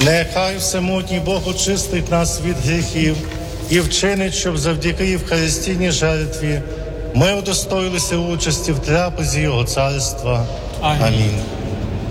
Нехай всемогутній Бог очистить нас від гріхів і вчинить, щоб завдяки Євхаристійній жертві ми удостоїлися участі в трапезі Його царства. Амінь.